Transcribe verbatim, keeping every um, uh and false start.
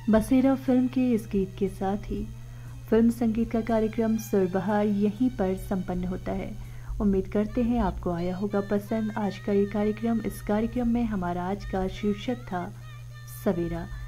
बसेरा फिल्म के इस गीत के साथ ही फिल्म संगीत का कार्यक्रम सुरबहार यहीं पर संपन्न होता है। उम्मीद करते हैं आपको आया होगा पसंद आज का ये कार्यक्रम। इस कार्यक्रम में हमारा आज का शीर्षक था सवेरा।